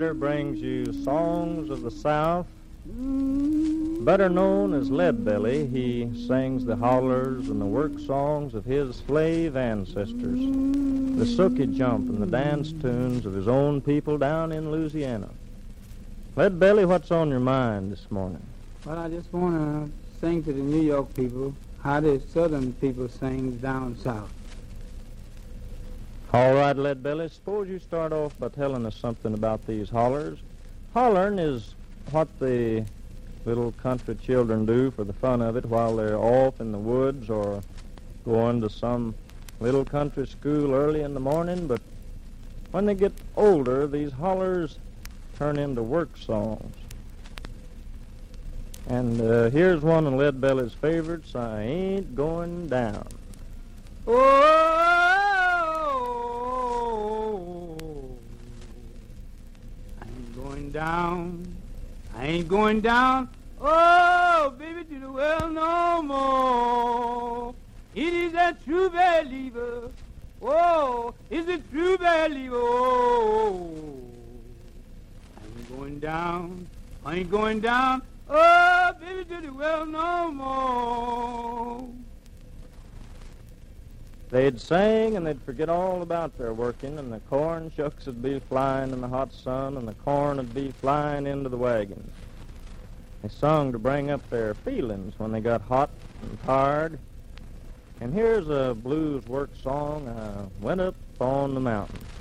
Brings you songs of the South. Better known as Leadbelly, he sings the hollers and the work songs of his slave ancestors, the sooky jump and the dance tunes of his own people down in Louisiana. Leadbelly, what's on your mind this morning? Well, I just want to sing to the New York people how the southern people sing down south. All right, Leadbelly, suppose you start off by telling us something about these hollers. Hollering is what the little country children do for the fun of it while they're off in the woods or going to some little country school early in the morning. But when they get older, these hollers turn into work songs. And here's one of Leadbelly's favorites, I Ain't Going Down. Oh, I ain't going down. I ain't going down. Oh, baby, to the well no more. It is a true believer. Oh, it's a true believer. Oh, I ain't going down. I ain't going down. Oh, baby, to the well no more. They'd sing and they'd forget all about their working, and the corn shucks would be flying in the hot sun, and the corn would be flying into the wagons. They sung to bring up their feelings when they got hot and tired. And here's a blues work song, I Went Up on the Mountain.